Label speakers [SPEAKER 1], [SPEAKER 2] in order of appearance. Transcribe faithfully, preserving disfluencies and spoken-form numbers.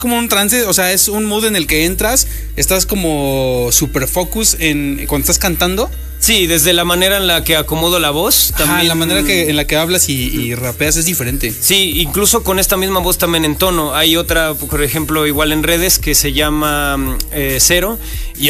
[SPEAKER 1] como un trance, o sea, es un mood en el que entras, estás como super focus en cuando estás cantando.
[SPEAKER 2] Sí, desde la manera en la que acomodo la voz. También.
[SPEAKER 1] Ajá, la manera que, en la que hablas y, y rapeas es diferente.
[SPEAKER 2] Sí, incluso con esta misma voz también en tono. Hay otra, por ejemplo, igual en redes que se llama eh, Cero. Y